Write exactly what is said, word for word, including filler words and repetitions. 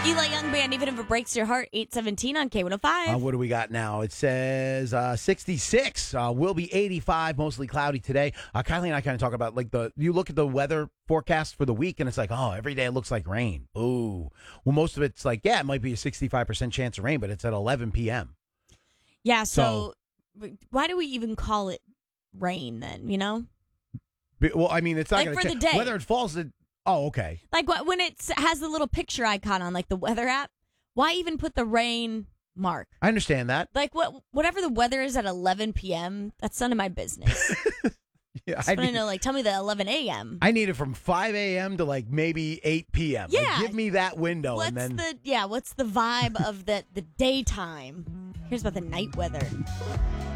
Eli Young Band, Even If It Breaks Your Heart, eight seventeen on K one oh five. Uh, what do we got now? It says uh, sixty-six. Uh, will be eighty-five, mostly cloudy today. Uh, Kylie and I kind of talk about, like, the you look at the weather forecast for the week, and it's like, oh, every day it looks like rain. Ooh. Well, most of it's like, yeah, it might be a sixty-five percent chance of rain, but it's at eleven p.m. Yeah, so, so why do we even call it rain then, you know? Well, I mean, it's not like going for to the change. day. Whether it falls, it, oh, okay. Like what, when it has the little picture icon on, like the weather app, why even put the rain mark? I understand that. Like what, whatever the weather is at eleven p.m., that's none of my business. Yeah, I just want to know, like, tell me the eleven a.m. I need it from five a.m. to like maybe eight p.m. Yeah. Like, give me that window. What's and then... the, yeah, what's the vibe of the, the daytime? Here's about the night weather.